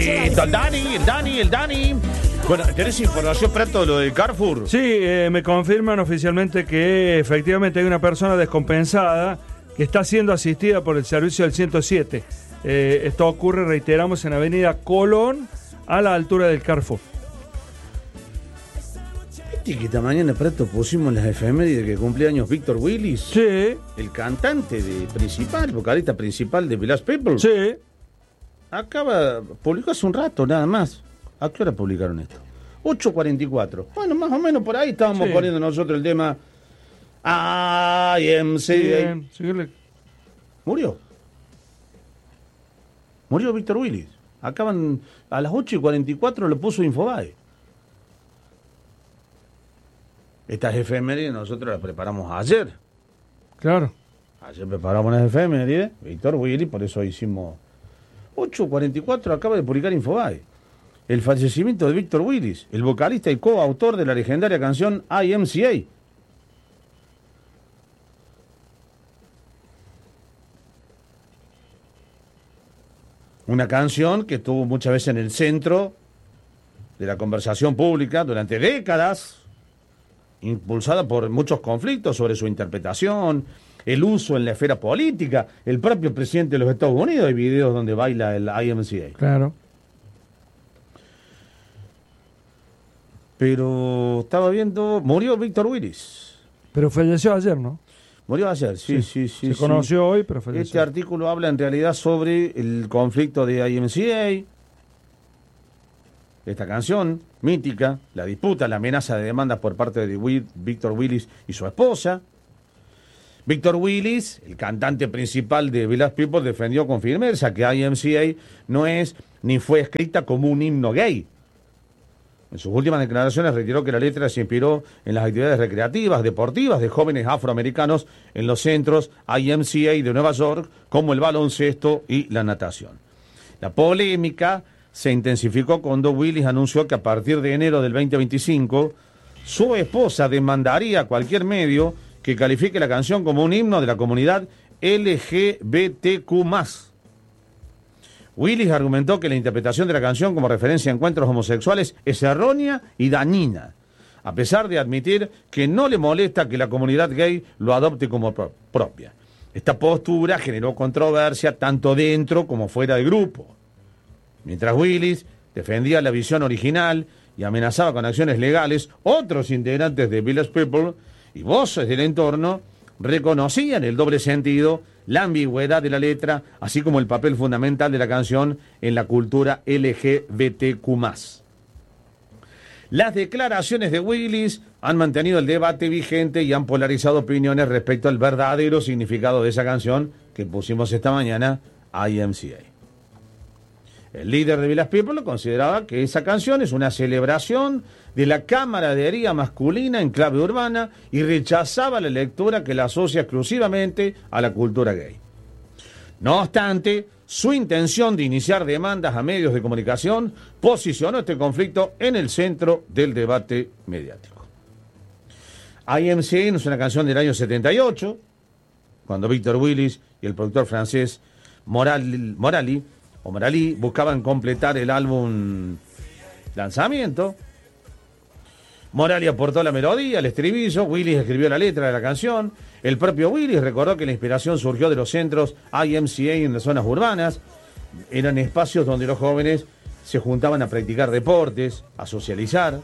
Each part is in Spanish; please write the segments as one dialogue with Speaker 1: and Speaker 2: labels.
Speaker 1: El Dani. Bueno, ¿tenés información, Prato, de lo del Carrefour?
Speaker 2: Sí, me confirman oficialmente que efectivamente hay una persona descompensada que está siendo asistida por el servicio del 107. Esto ocurre, reiteramos, en Avenida Colón, a la altura del Carrefour.
Speaker 1: ¿Viste que esta mañana, Prato, pusimos las efemérides que cumple años Víctor Willis?
Speaker 2: Sí.
Speaker 1: El cantante vocalista principal de Village People.
Speaker 2: Sí.
Speaker 1: Publicó hace un rato, nada más. ¿A qué hora publicaron esto? 8:44. Bueno, más o menos por ahí estábamos poniendo nosotros el tema IMCA. Murió Víctor Willis. Acaban a las 8:44, lo puso Infobae. Estas efemérides nosotros las preparamos ayer.
Speaker 2: Claro.
Speaker 1: Ayer preparamos las efemérides, Víctor Willis, por eso hicimos 8:44, acaba de publicar Infobae. El fallecimiento de Víctor Willis, el vocalista y coautor de la legendaria canción IMCA. Una canción que estuvo muchas veces en el centro de la conversación pública durante décadas, impulsada por muchos conflictos sobre su interpretación, el uso en la esfera política. El propio presidente de los Estados Unidos hay videos donde baila el IMCA.
Speaker 2: Claro.
Speaker 1: Pero estaba viendo, murió Víctor Willis.
Speaker 2: Pero falleció ayer, ¿no?
Speaker 1: Murió ayer, sí.
Speaker 2: Se conoció hoy, pero falleció.
Speaker 1: Este artículo habla en realidad sobre el conflicto de IMCA, esta canción mítica, la disputa, la amenaza de demandas por parte de Víctor Willis y su esposa. Víctor Willis, el cantante principal de Village People, defendió con firmeza que IMCA no es ni fue escrita como un himno gay. En sus últimas declaraciones reiteró que la letra se inspiró en las actividades recreativas, deportivas de jóvenes afroamericanos en los centros IMCA de Nueva York, como el baloncesto y la natación. La polémica se intensificó cuando Willis anunció que a partir de enero del 2025, su esposa demandaría a cualquier medio que califique la canción como un himno de la comunidad LGBTQ+. Willis argumentó que la interpretación de la canción como referencia a encuentros homosexuales es errónea y dañina, a pesar de admitir que no le molesta que la comunidad gay lo adopte como propia. Esta postura generó controversia tanto dentro como fuera del grupo. Mientras Willis defendía la visión original y amenazaba con acciones legales, otros integrantes de Village People y voces del entorno reconocían el doble sentido, la ambigüedad de la letra, así como el papel fundamental de la canción en la cultura LGBTQ+. Las declaraciones de Willis han mantenido el debate vigente y han polarizado opiniones respecto al verdadero significado de esa canción que pusimos esta mañana, IMCA. El líder de Village People consideraba que esa canción es una celebración de la camaradería masculina en clave urbana y rechazaba la lectura que la asocia exclusivamente a la cultura gay. No obstante, su intención de iniciar demandas a medios de comunicación posicionó este conflicto en el centro del debate mediático. IMCA es una canción del año 78, cuando Víctor Willis y el productor francés Morali buscaban completar el álbum Lanzamiento. Morali aportó la melodía, el estribillo, Willis escribió la letra de la canción. El propio Willis recordó que la inspiración surgió de los centros IMCA en las zonas urbanas. Eran espacios donde los jóvenes se juntaban a practicar deportes, a socializar.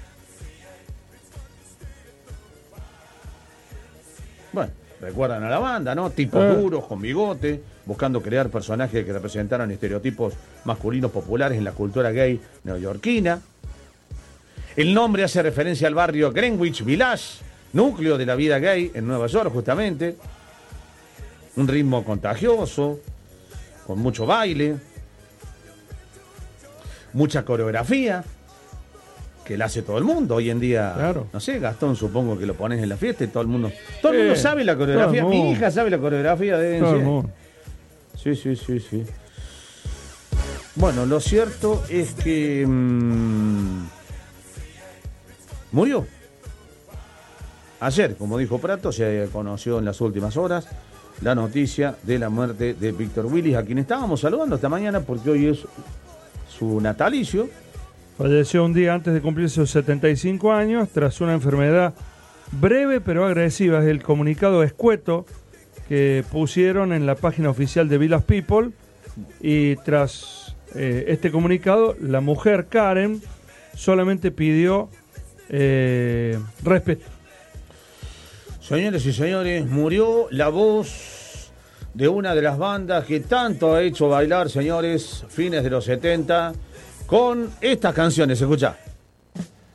Speaker 1: Bueno, recuerdan a la banda, ¿no? Tipos duros, con bigote, buscando crear personajes que representaran estereotipos masculinos populares en la cultura gay neoyorquina. El nombre hace referencia al barrio Greenwich Village, núcleo de la vida gay en Nueva York, justamente. Un ritmo contagioso, con mucho baile, mucha coreografía, que la hace todo el mundo hoy en día.
Speaker 2: Claro.
Speaker 1: No sé, Gastón, supongo que lo pones en la fiesta y todo el mundo sabe la coreografía. Mi hija sabe la coreografía de
Speaker 2: Todo
Speaker 1: Sí. Bueno, lo cierto es que murió. Ayer, como dijo Prato, se conoció en las últimas horas la noticia de la muerte de Víctor Willis, a quien estábamos saludando esta mañana porque hoy es su natalicio.
Speaker 2: Falleció un día antes de cumplir sus 75 años tras una enfermedad breve pero agresiva. Es el comunicado escueto que pusieron en la página oficial de Village People, y tras este comunicado la mujer Karen solamente pidió respeto.
Speaker 1: Señores y señores, murió la voz de una de las bandas que tanto ha hecho bailar, señores, fines de los 70, con estas canciones. Escuchá.